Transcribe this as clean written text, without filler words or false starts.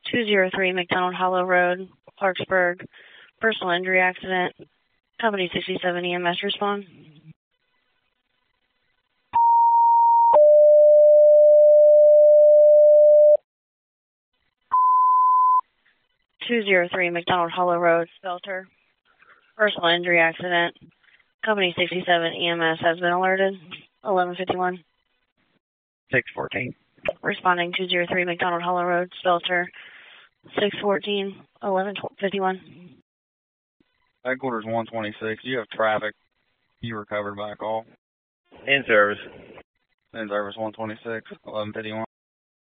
203 McDonald Hollow Road, Clarksburg. Personal injury accident. Company 67 EMS respond. .203 McDonald Hollow Road, Belter. Personal injury accident. Company 67 EMS has been alerted. 1151. 614. Responding 203 McDonald Hollow Road, Belter. 614, 1151. Headquarters 126. You have traffic. You were covered by a call. In service. In service 126, 1151.